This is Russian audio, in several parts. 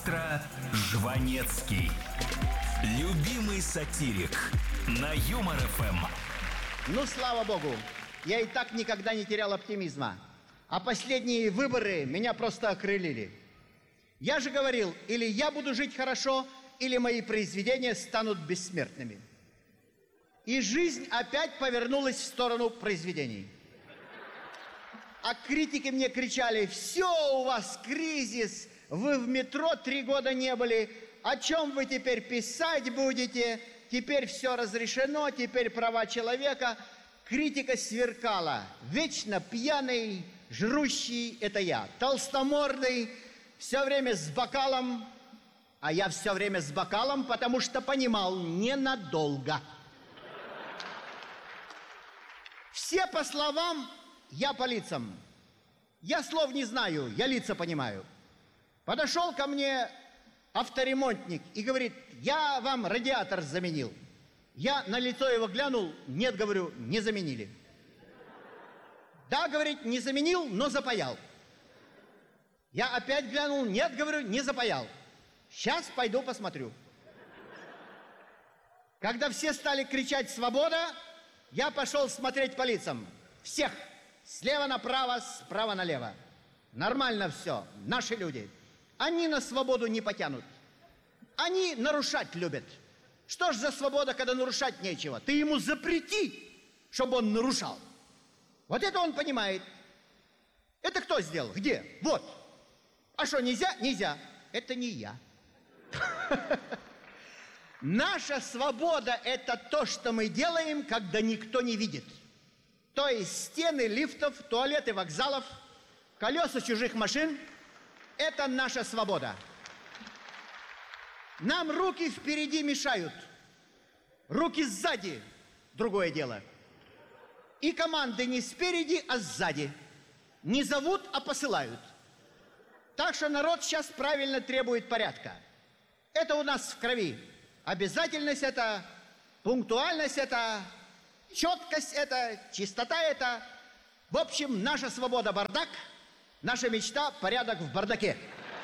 Маэстро Жванецкий. Любимый сатирик на Юмор ФМ. Ну, слава богу, я и так никогда не терял оптимизма. А последние выборы меня просто окрылили. Я же говорил, или я буду жить хорошо, или мои произведения станут бессмертными. И жизнь опять повернулась в сторону произведений. А критики мне кричали: все, у вас кризис, вы в метро 3 года не были, о чем вы теперь писать будете, теперь все разрешено, теперь права человека. Критика сверкала: вечно пьяный, жрущий — это я, толстомордый, все время с бокалом, а я все время с бокалом, потому что понимал — ненадолго. Все по словам, я по лицам. Я слов не знаю, я лица понимаю. Подошел ко мне авторемонтник и говорит: я вам радиатор заменил. Я на лицо его глянул: нет, говорю, не заменили. Да, говорит, не заменил, но запаял. Я опять глянул: нет, говорю, не запаял. Сейчас пойду посмотрю. Когда все стали кричать «свобода», я пошел смотреть по лицам. Всех. Слева направо, справа налево. Нормально все. Наши люди. Они на свободу не потянут. Они нарушать любят. Что ж за свобода, когда нарушать нечего? Ты ему запрети, чтобы он нарушал. Вот это он понимает. Это кто сделал? Где? Вот. А что, нельзя? Нельзя. Это не я. Наша свобода – это то, что мы делаем, когда никто не видит. То есть стены лифтов, туалеты вокзалов, колеса чужих машин – это наша свобода. Нам руки впереди мешают, руки сзади – другое дело. И команды не спереди, а сзади. Не зовут, а посылают. Так что народ сейчас правильно требует порядка. Это у нас в крови. Обязательность это, пунктуальность это, четкость это, чистота это. В общем, наша свобода – бардак, наша мечта – порядок в бардаке.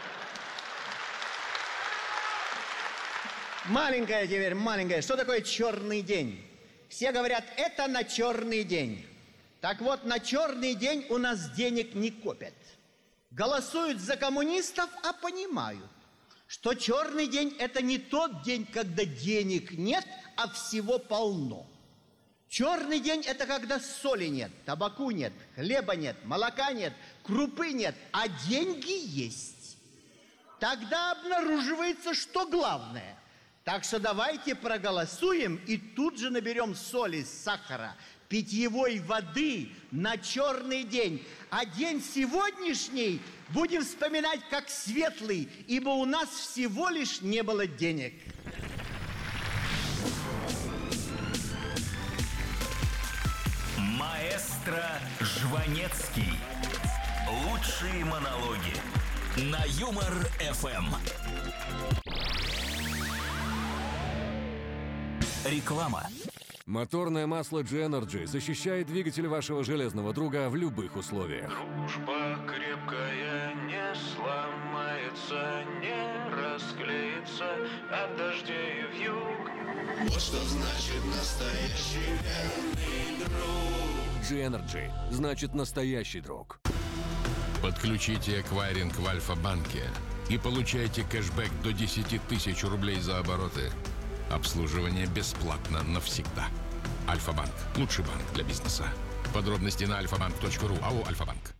Маленькая теперь, маленькая. Что такое черный день? Все говорят, это на черный день. Так вот, на черный день у нас денег не копят. Голосуют за коммунистов, а понимают, что черный день – это не тот день, когда денег нет, а всего полно. Черный день – это когда соли нет, табаку нет, хлеба нет, молока нет, крупы нет, а деньги есть. Тогда обнаруживается, что главное. Так что давайте проголосуем и тут же наберем соли, сахара, питьевой воды на черный день. А день сегодняшний будем вспоминать как светлый, ибо у нас всего лишь не было денег. Маэстро Жванецкий. Лучшие монологи на Юмор ФМ. Реклама. Моторное масло G-Energy защищает двигатель вашего железного друга в любых условиях. Дружба крепкая не сломается, не расклеится от дождей вьюг. Вот что значит настоящий верный друг. G-Energy значит настоящий друг. Подключите эквайринг в Альфа-банке и получайте кэшбэк до 10 тысяч рублей за обороты. Обслуживание бесплатно навсегда. Альфа-банк. Лучший банк для бизнеса. Подробности на alfabank.ru. АО «Альфа-банк».